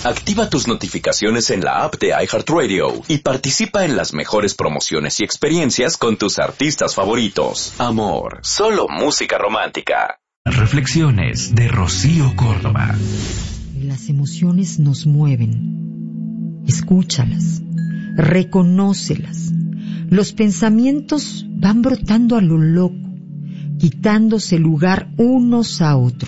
Activa tus notificaciones en la app de iHeartRadio y participa en las mejores promociones y experiencias con tus artistas favoritos. Amor, solo música romántica. Reflexiones de Rocío Córdoba. Las emociones nos mueven. Escúchalas, reconócelas. Los pensamientos van brotando a lo loco, quitándose lugar unos a otros.